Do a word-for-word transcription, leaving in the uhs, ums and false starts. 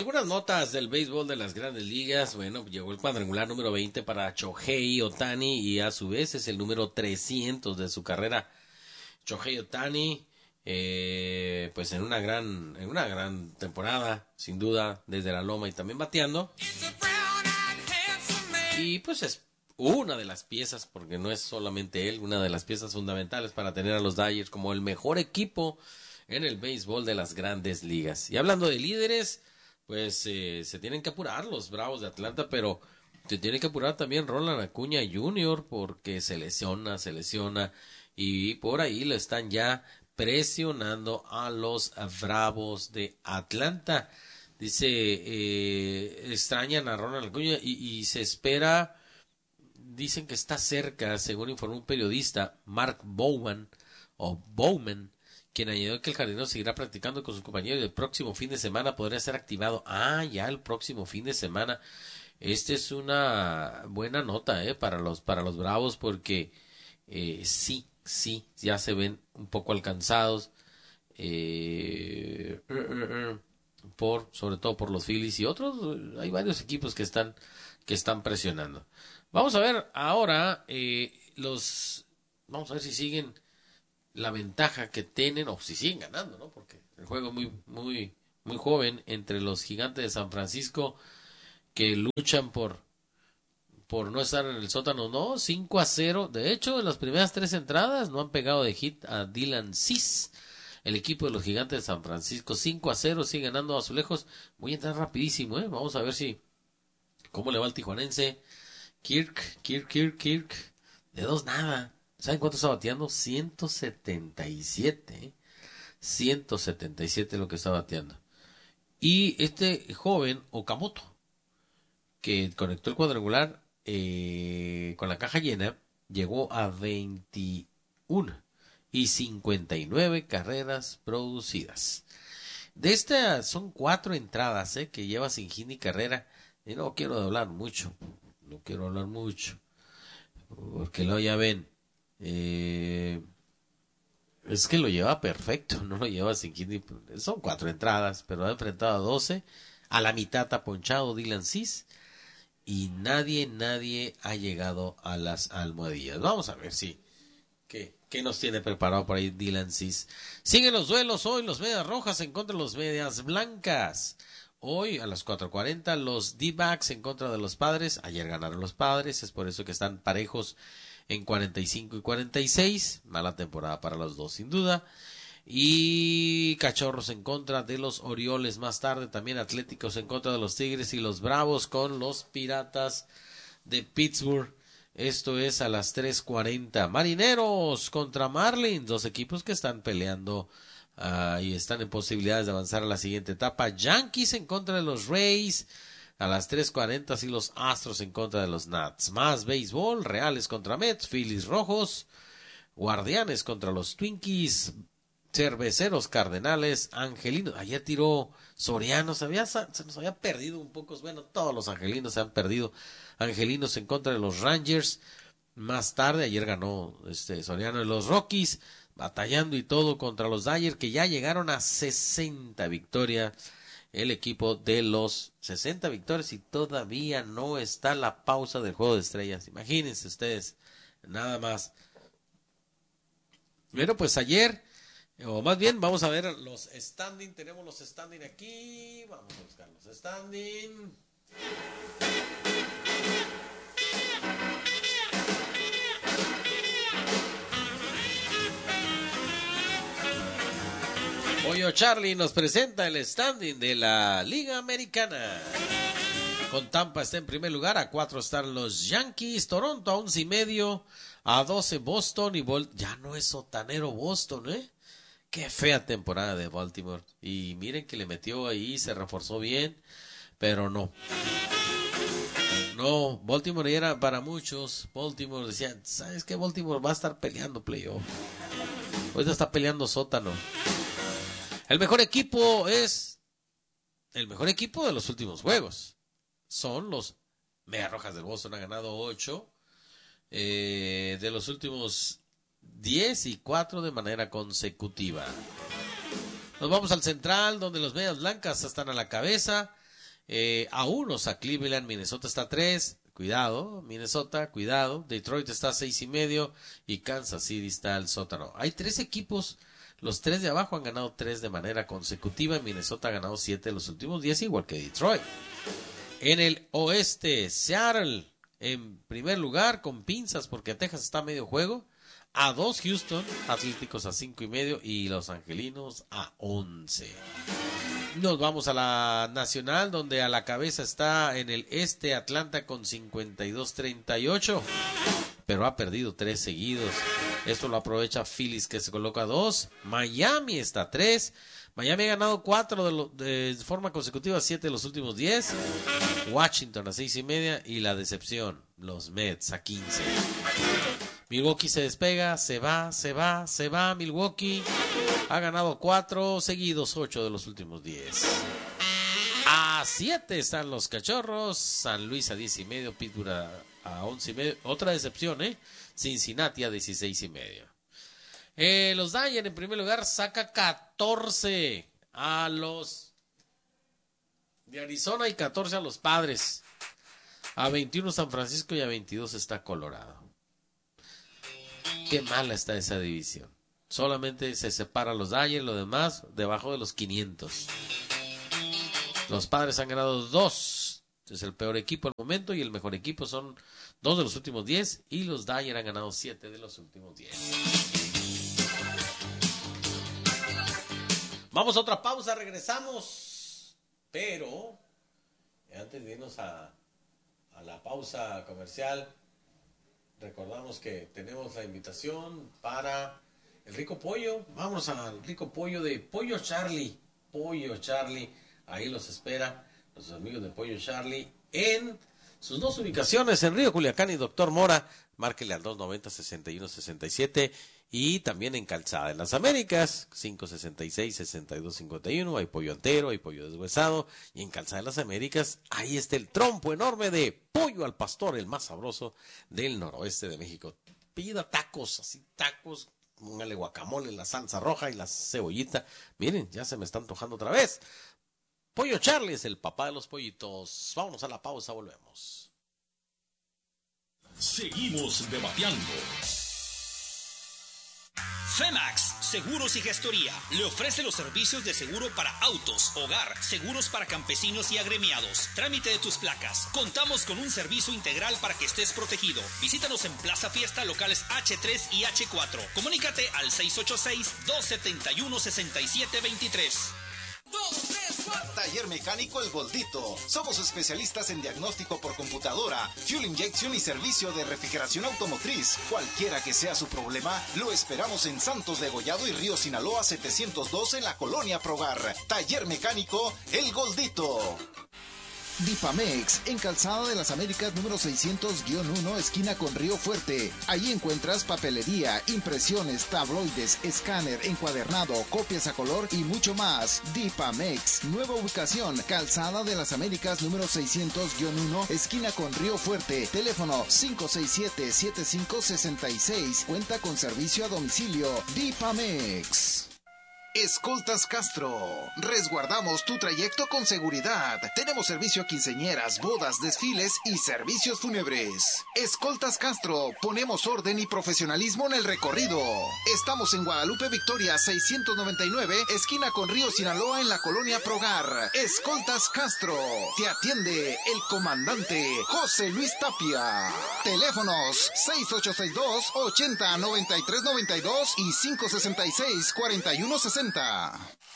Algunas notas del béisbol de las Grandes Ligas. Bueno, llegó el cuadrangular número veinte para Shohei Ohtani y a su vez es el número trescientos de su carrera. Shohei Ohtani, eh, pues en una gran, en una gran temporada, sin duda, desde la loma y también bateando. Y pues es una de las piezas, porque no es solamente él, una de las piezas fundamentales para tener a los Dodgers como el mejor equipo en el béisbol de las Grandes Ligas. Y hablando de líderes, pues eh, se tienen que apurar los Bravos de Atlanta, pero se tiene que apurar también Ronald Acuña junior porque se lesiona, se lesiona y por ahí lo están ya presionando a los Bravos de Atlanta. Dice, eh, extrañan a Ronald Acuña y, y se espera, dicen que está cerca, según informó un periodista, Mark Bowman, o Bowman, quien añadió que el jardinero seguirá practicando con sus compañeros y el próximo fin de semana podría ser activado. Ah, ya el próximo fin de semana. Esta es una buena nota eh, para los para los Bravos porque eh, sí, sí, ya se ven un poco alcanzados eh, por sobre todo por los Phillies y otros. Hay varios equipos que están que están presionando. Vamos a ver ahora eh, los vamos a ver si siguen la ventaja que tienen, o si siguen ganando, ¿no? Porque el juego es muy, muy, muy joven entre los Gigantes de San Francisco que luchan por, por no estar en el sótano, no, cinco a cero. De hecho, en las primeras tres entradas no han pegado de hit a Dylan Cease. El equipo de los Gigantes de San Francisco, cinco a cero, sigue ganando a Azulejos. Voy a entrar rapidísimo, ¿eh? Vamos a ver si, cómo le va al tijuanense. Kirk, Kirk, Kirk, Kirk, de dos nada. ¿Saben cuánto está bateando? ciento setenta y siete. ¿eh? ciento setenta y siete lo que está bateando. Y este joven, Okamoto, que conectó el cuadrangular eh, con la caja llena, llegó a veintiuno y cincuenta y nueve carreras producidas. De estas son cuatro entradas eh, que lleva sin hit ni carrera. Y no quiero hablar mucho. No quiero hablar mucho. Porque luego ya ven. Eh, es que lo lleva perfecto, no lo lleva sin hit ni... Son cuatro entradas, pero ha enfrentado a doce. A la mitad ha ponchado Dylan Cease. Y nadie, nadie ha llegado a las almohadillas. Vamos a ver si... ¿Qué, qué nos tiene preparado por ahí Dylan Cease? Siguen los duelos hoy, los Medias Rojas en contra de los Medias Blancas. Hoy a las cuatro cuarenta los D-backs en contra de los Padres. Ayer ganaron los Padres, es por eso que están parejos en cuarenta y cinco y cuarenta y seis. Mala temporada para los dos sin duda. Y Cachorros en contra de los Orioles más tarde. También Atléticos en contra de los Tigres y los Bravos con los Piratas de Pittsburgh. Esto es a las tres cuarenta. Marineros contra Marlins, dos equipos que están peleando uh, y están en posibilidades de avanzar a la siguiente etapa. Yankees en contra de los Rays a las tres cuarenta y los Astros en contra de los Nats. Más béisbol, Reales contra Mets, Phillies Rojos, Guardianes contra los Twinkies, Cerveceros Cardenales, Angelinos. Ayer tiró Soriano, se, había, se nos había perdido un poco, bueno, todos los Angelinos se han perdido. Angelinos en contra de los Rangers. Más tarde, ayer ganó este Soriano de los Rockies, batallando y todo contra los Dodgers, que ya llegaron a sesenta victorias. El equipo de los sesenta victorias y todavía no está la pausa del Juego de Estrellas. Imagínense ustedes, nada más. Bueno, pues ayer, o más bien, vamos a ver los standing. Tenemos los standing aquí. Vamos a buscar los standing. Pollo Charlie nos presenta el standing de la Liga Americana. Con Tampa está en primer lugar, a cuatro están los Yankees, Toronto a once y medio, a doce Boston y Bol ya no es sotanero Boston, ¿eh? Qué fea temporada de Baltimore. Y miren que le metió ahí, se reforzó bien, pero no. No, Baltimore era para muchos. Baltimore decía, ¿sabes qué? Baltimore va a estar peleando playoff. Ahorita está peleando sótano. El mejor equipo es el mejor equipo de los últimos juegos. Son los Medias Rojas del Boston, ha ganado ocho eh, de los últimos diez y cuatro de manera consecutiva. Nos vamos al central, donde los Medias Blancas están a la cabeza. Eh, a unos a Cleveland, Minnesota está a tres. Cuidado, Minnesota, cuidado. Detroit está a seis y medio y Kansas City está al sótano. Hay tres equipos, los tres de abajo han ganado tres de manera consecutiva. Minnesota ha ganado siete de los últimos diez, igual que Detroit. En el oeste, Seattle en primer lugar con pinzas porque Texas está a medio juego. A dos Houston, Atléticos a cinco y medio y los Angelinos a once. Nos vamos a la nacional, donde a la cabeza está en el este Atlanta con cincuenta y dos treinta y ocho, pero ha perdido tres seguidos. Esto lo aprovecha Phillies, que se coloca a dos. Miami está a tres. Miami ha ganado cuatro de, lo, de forma consecutiva, siete de los últimos diez. Washington a seis y media y la decepción, los Mets a quince. Milwaukee se despega, se va, se va, se va. Milwaukee ha ganado cuatro seguidos, ocho de los últimos diez. A siete están los Cachorros, San Luis a diez y medio, Pittsburgh a, a once y medio. Otra decepción, ¿eh? Cincinnati a dieciséis y medio. Eh, los Dodgers en primer lugar saca catorce a los de Arizona y catorce a los Padres. A veintiuno San Francisco y a veintidós está Colorado. Qué mala está esa división. Solamente se separan los Dodgers, lo demás debajo de los quinientos. Los Padres han ganado dos. Es el peor equipo al momento y el mejor equipo son dos de los últimos diez y los Dodgers han ganado siete de los últimos diez. Vamos a otra pausa, regresamos. Pero antes de irnos a, a la pausa comercial, recordamos que tenemos la invitación para el Rico Pollo. Vamos al Rico Pollo de Pollo Charlie. Pollo Charlie, ahí los espera los amigos de Pollo Charlie en sus dos ubicaciones, en Río Culiacán y Doctor Mora. Márquele al dos noventa sesenta y uno sesenta y siete y también en Calzada en las Américas, cinco sesenta y seis sesenta y dos cincuenta y uno. Hay pollo entero, hay pollo deshuesado, y en Calzada en las Américas ahí está el trompo enorme de pollo al pastor, el más sabroso del noroeste de México. Pida tacos, así tacos, póngale guacamole, la salsa roja y la cebollita. Miren, ya se me está antojando otra vez. Pollo Charlie es el papá de los pollitos. Vámonos a la pausa, volvemos. Seguimos debateando. Femax Seguros y Gestoría le ofrece los servicios de seguro para autos, hogar, seguros para campesinos y agremiados, trámite de tus placas. Contamos con un servicio integral para que estés protegido. Visítanos en Plaza Fiesta, locales hache tres y hache cuatro. Comunícate al seis ocho seis, dos siete uno, seis siete dos tres. Taller Mecánico El Goldito. Somos especialistas en diagnóstico por computadora, fuel injection y servicio de refrigeración automotriz. Cualquiera que sea su problema, lo esperamos en Santos de Gollado y Río Sinaloa setecientos dos en la Colonia Progar. Taller Mecánico El Goldito. Dipamex, en Calzada de las Américas número seiscientos uno, esquina con Río Fuerte. Allí encuentras papelería, impresiones, tabloides, escáner, encuadernado, copias a color y mucho más. Dipamex, nueva ubicación, Calzada de las Américas número seiscientos uno, esquina con Río Fuerte. Teléfono cinco seis siete, siete cinco seis seis. Cuenta con servicio a domicilio. Dipamex. Escoltas Castro. Resguardamos tu trayecto con seguridad. Tenemos servicio a quinceañeras, bodas, desfiles y servicios fúnebres. Escoltas Castro. Ponemos orden y profesionalismo en el recorrido. Estamos en Guadalupe Victoria seiscientos noventa y nueve, esquina con Río Sinaloa en la Colonia Progar. Escoltas Castro. Te atiende el comandante José Luis Tapia. Teléfonos seis ocho seis dos, ochenta, noventa y tres noventa y dos y cinco sesenta y seis, cuarenta y uno sesenta.